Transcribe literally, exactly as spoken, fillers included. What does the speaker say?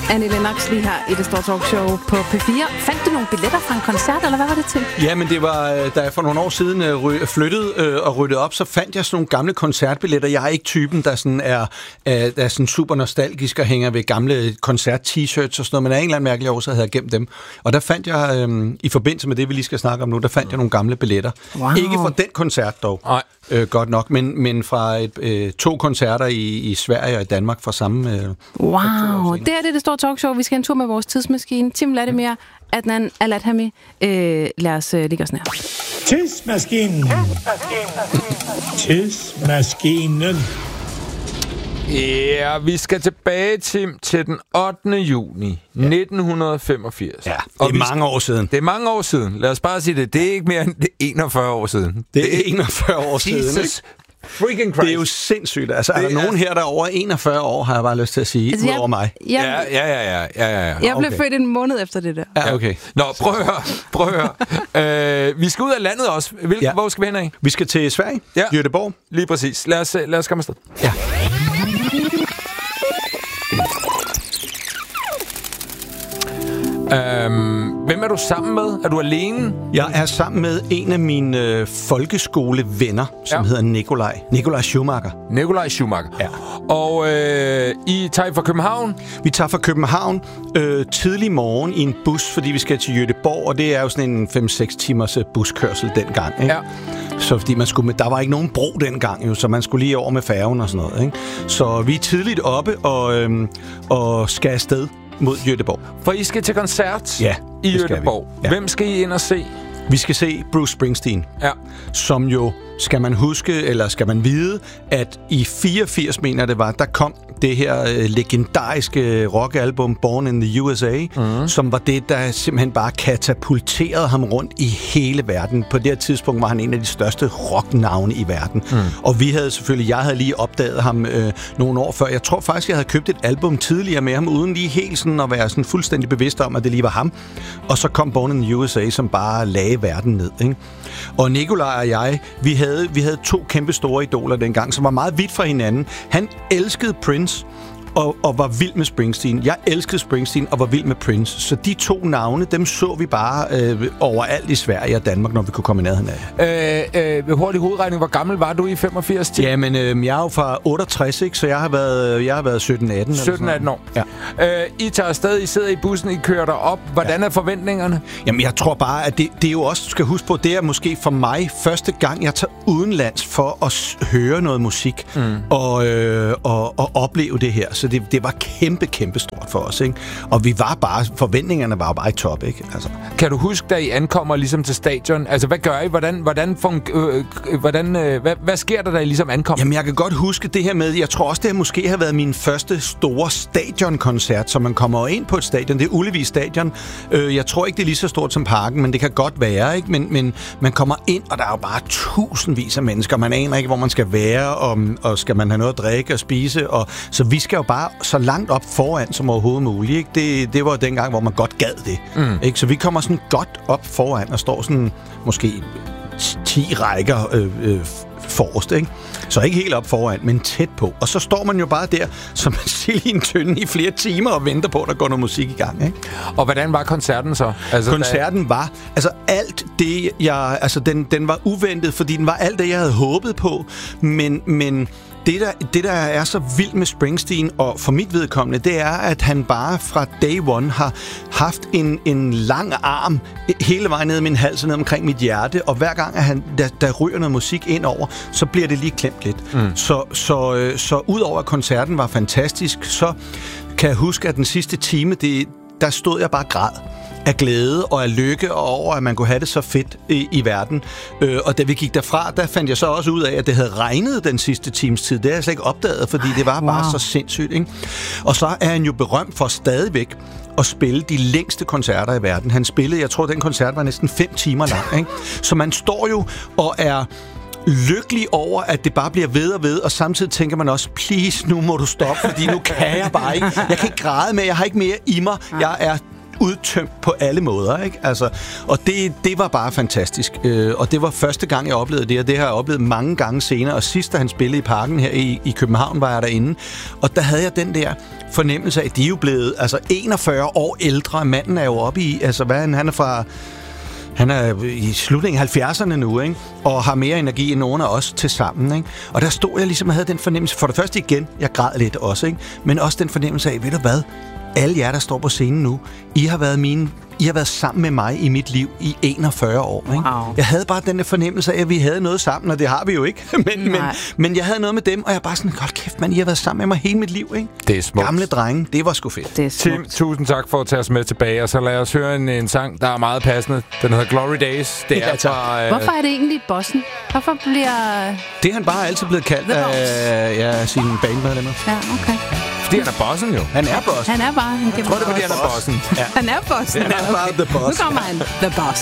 Annie Lennox lige her i Det Store Talk Show på P fire. Fandt du nogle billetter fra en koncert, eller hvad var det til? Ja, men det var, da jeg for nogle år siden øh, flyttede øh, og ryddede op, så fandt jeg sådan nogle gamle koncertbilletter. Jeg er ikke typen, der sådan er, er, er sådan super nostalgisk og hænger ved gamle koncert-t-shirts og sådan noget, men af en eller anden mærkelig årsag havde jeg gemt dem. Og der fandt jeg, øh, i forbindelse med det, vi lige skal snakke om nu, der fandt jeg nogle gamle billetter. Wow. Ikke fra den koncert dog, øh, godt nok, men, men fra et, øh, to koncerter i, i Sverige og i Danmark fra samme... Øh, wow, det er det, Det Store Talk Show. Vi skal en tur med vores tidsmaskine. Tim Vladimir, Adnan Al-Adhami. Øh, lad os øh, ligge os nær. Tidsmaskinen. Tidsmaskinen. Ja, vi skal tilbage til, til den ottende juni ja. nitten femogfirs. Ja, det er mange år siden. Det er mange år siden. Lad os bare sige det. Det er ikke mere end enogfyrre år siden. Det er enogfyrre år siden, Jesus freaking Christ. Det er jo sindssygt. Altså, er der er nogen her, der er over enogfyrre år, har jeg bare lyst til at sige, altså, ud over mig? Jeg, ja, ja, ja, ja, ja, ja. Jeg blev okay. født en måned efter det der. Ja, okay. Nå, prøv at høre. Prøv at høre. øh, vi skal ud af landet også. Hvilke, ja. Hvor skal vi hen af? Vi skal til Sverige. Ja. Göteborg. Lige præcis. Lad os, lad os komme afsted. Ja. Øhm, hvem er du sammen med? Er du alene? Jeg er sammen med en af mine øh, folkeskolevenner, som ja. hedder Nikolaj. Nikolaj Schumacher. Nikolaj Schumacher. Ja. Og øh, I tager fra København? Vi tager fra København øh, tidlig morgen i en bus, fordi vi skal til Göteborg, og det er jo sådan en fem seks timers buskørsel dengang, ikke? Ja. Så fordi man skulle med, der var ikke nogen bro dengang, jo, så man skulle lige over med færgen og sådan noget, ikke? Så vi er tidligt oppe og, øh, og skal afsted mod Göteborg. For I skal til koncert ja, i Göteborg. Ja. Hvem skal I ind og se? Vi skal se Bruce Springsteen, ja. som jo, skal man huske, eller skal man vide, at i fireogfirs, mener det var, der kom det her øh, legendariske rockalbum Born in the U S A, mm. som var det, der simpelthen bare katapulterede ham rundt i hele verden. På det her tidspunkt var han en af de største rocknavne i verden. Mm. Og vi havde selvfølgelig, jeg havde lige opdaget ham øh, nogle år før. Jeg tror faktisk, jeg havde købt et album tidligere med ham, uden lige helt sådan at være sådan fuldstændig bevidst om, at det lige var ham. Og så kom Born in the U S A, som bare lagde verden ned, ikke? Og Nikolaj og jeg, vi havde, vi havde to kæmpe store idoler dengang, som var meget vidt fra hinanden. Han elskede Prince og, og var vild med Springsteen. Jeg elskede Springsteen og var vild med Prince. Så de to navne, dem så vi bare øh, overalt i Sverige og Danmark, når vi kunne komme i nærheden af. Øh, øh, ved hurtig hovedregning, hvor gammel var du i femogfirs til? Jamen, øh, jeg er jo fra otteogtres, ikke? Så jeg har været, jeg har været sytten atten. sytten atten år. Ja. Øh, I tager afsted, I sidder i bussen, I kører derop. Hvordan ja. er forventningerne? Jamen, jeg tror bare, at det, det er jo også, du skal huske på, det er måske for mig første gang, jeg tager udenlands for at høre noget musik mm. og, øh, og, og opleve det her. Så det, det var kæmpe, kæmpe stort for os, ikke? Og vi var bare, forventningerne var bare i top, ikke? Altså. Kan du huske, da I ankommer ligesom til stadion? Altså, hvad gør I? Hvordan, hvordan, fun- øh, hvordan øh, hvad, hvad sker der, da I ligesom ankommer? Jamen, jeg kan godt huske det her med, jeg tror også, det her måske har været min første store stadionkoncert, så man kommer ind på et stadion. Det er Ullevi Stadion. Øh, jeg tror ikke, det er lige så stort som Parken, men det kan godt være, ikke? Men, men man kommer ind, og der er jo bare tusindvis af mennesker. Man aner ikke, hvor man skal være, og, og skal man have noget at drikke og spise. Og, så vi skal jo bare så langt op foran som overhovedet muligt, ikke? Det, det var dengang, hvor man godt gad det. Mm. Ikke? Så vi kommer sådan godt op foran og står sådan måske ti rækker øh, øh, forrest, ikke? Så ikke helt op foran, men tæt på. Og så står man jo bare der, som en sild i en tønde i flere timer og venter på, at der går noget musik i gang, ikke? Og hvordan var koncerten så? Altså, koncerten var, altså alt det, jeg, altså den, den var uventet, fordi den var alt det, jeg havde håbet på, men, men Det der, det, der er så vildt med Springsteen, og for mit vedkommende, det er, at han bare fra day one har haft en, en lang arm hele vejen ned i min hals og ned omkring mit hjerte, og hver gang, at han, der, der ryger noget musik ind over, så bliver det lige klemt lidt. Mm. Så, så, så udover at koncerten var fantastisk, så kan jeg huske, at den sidste time, det, der stod jeg bare græd af glæde og af lykke og over, at man kunne have det så fedt i, i verden. Øh, og da vi gik derfra, der fandt jeg så også ud af, at det havde regnet den sidste times tid. Det har jeg slet ikke opdaget, fordi det var wow. bare så sindssygt, ikke? Og så er han jo berømt for stadigvæk at spille de længste koncerter i verden. Han spillede, jeg tror, den koncert var næsten fem timer lang, ikke? Så man står jo og er lykkelig over, at det bare bliver ved og ved, og samtidig tænker man også, please, nu må du stoppe, fordi nu kan jeg bare ikke. Jeg kan ikke græde mere, jeg har ikke mere i mig. Jeg er udtømt på alle måder, ikke? Altså, og det, det var bare fantastisk. Øh, og det var første gang, jeg oplevede det, og det har jeg oplevet mange gange senere. Og sidst, da han spillede i Parken her i, i København, var jeg derinde. Og der havde jeg den der fornemmelse af, at de er jo blevet altså enogfyrre år ældre. Manden er jo oppe i, altså hvad han, han er fra... Han er i slutningen af halvfjerdserne nu, ikke? Og har mere energi end nogen af os til sammen, ikke? Og der stod jeg ligesom og havde den fornemmelse, for det første igen, jeg græd lidt også, ikke? Men også den fornemmelse af, ved du hvad? Alle jer, der står på scenen nu, I har været mine... I har været sammen med mig i mit liv i enogfyrre år. Ikke? Wow. Jeg havde bare den der fornemmelse af, at vi havde noget sammen, og det har vi jo ikke. men, men, men jeg havde noget med dem, og jeg bare sådan, godt kæft, man, I har været sammen med mig hele mit liv. Ikke? Det er smukt. Gamle drenge, det var sgu fedt. Det er Tim, tusind tak for at tage os med tilbage, og så lad os høre en, en sang, der er meget passende. Den hedder Glory Days. Det er Ja, fra... Øh... Hvorfor er det egentlig bossen? Hvorfor bliver... Det er han bare altid blevet kaldt af ja, sine bandmedlemmer. Ja, okay. Fordi han er bossen jo. Han er bossen. Han er bare... Han Jeg tror, det er, fordi han er bossen. Ja. Han er bossen. Han er bare the boss. Nu kommer han. The boss.